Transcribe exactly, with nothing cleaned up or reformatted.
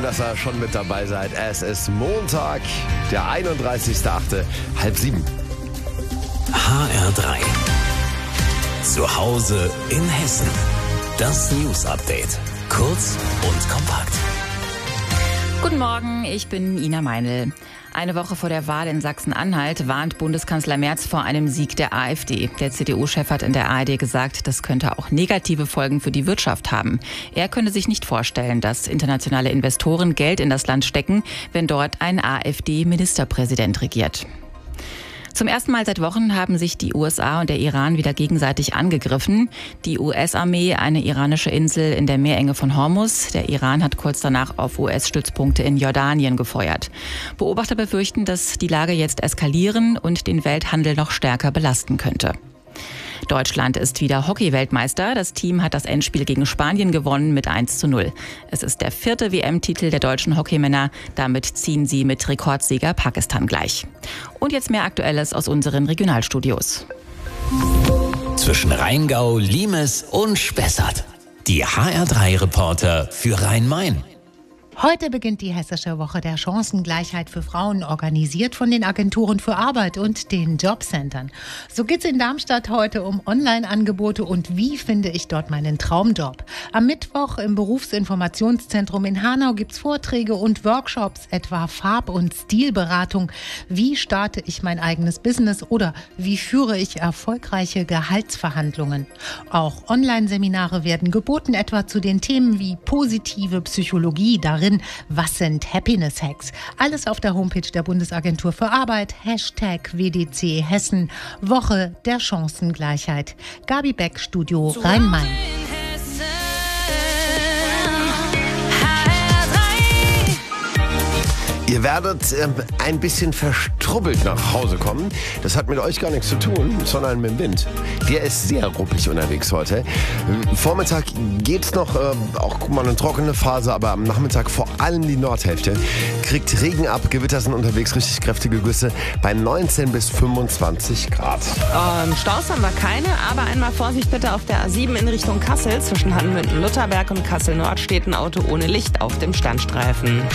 schön, dass ihr schon mit dabei seid. Es ist Montag, der einunddreißigster achte halb sieben. H R drei. Zu Hause in Hessen. Das News Update. Kurz und kompakt. Guten Morgen, ich bin Ina Meinl. Eine Woche vor der Wahl in Sachsen-Anhalt warnt Bundeskanzler Merz vor einem Sieg der AfD. Der C D U-Chef hat in der A R D gesagt, das könnte auch negative Folgen für die Wirtschaft haben. Er könne sich nicht vorstellen, dass internationale Investoren Geld in das Land stecken, wenn dort ein AfD-Ministerpräsident regiert. Zum ersten Mal seit Wochen haben sich die U S A und der Iran wieder gegenseitig angegriffen. Die U S-Armee eine iranische Insel in der Meerenge von Hormuz. Der Iran hat kurz danach auf U S-Stützpunkte in Jordanien gefeuert. Beobachter befürchten, dass die Lage jetzt eskalieren und den Welthandel noch stärker belasten könnte. Deutschland ist wieder Hockey-Weltmeister. Das Team hat das Endspiel gegen Spanien gewonnen mit eins zu null. Es ist der vierte W M-Titel der deutschen Hockeymänner. Damit ziehen sie mit Rekordsieger Pakistan gleich. Und jetzt mehr Aktuelles aus unseren Regionalstudios. Zwischen Rheingau, Limes und Spessart. Die H R drei Reporter für Rhein-Main. Heute beginnt die Hessische Woche der Chancengleichheit für Frauen, organisiert von den Agenturen für Arbeit und den Jobcentern. So geht es in Darmstadt heute um Online-Angebote und wie finde ich dort meinen Traumjob. Am Mittwoch im Berufsinformationszentrum in Hanau gibt es Vorträge und Workshops, etwa Farb- und Stilberatung. Wie starte ich mein eigenes Business oder wie führe ich erfolgreiche Gehaltsverhandlungen? Auch Online-Seminare werden geboten, etwa zu den Themen wie positive Psychologie. Darin Was sind Happiness-Hacks? Alles auf der Homepage der Bundesagentur für Arbeit. Hashtag W D C Hessen. Woche der Chancengleichheit. Gabi Beck, Studio Rhein-Main. Ihr werdet äh, ein bisschen verstrubbelt nach Hause kommen. Das hat mit euch gar nichts zu tun, sondern mit dem Wind. Der ist sehr ruppig unterwegs heute. Äh, Vormittag geht's noch, äh, auch mal eine trockene Phase, aber am Nachmittag vor allem die Nordhälfte kriegt Regen ab, Gewitter sind unterwegs, richtig kräftige Güsse bei neunzehn bis fünfundzwanzig Grad. Ähm, Staus haben wir keine, aber einmal Vorsicht bitte auf der A sieben in Richtung Kassel. Zwischen Hanmünden, Lutherberg und Kassel-Nord steht ein Auto ohne Licht auf dem Standstreifen.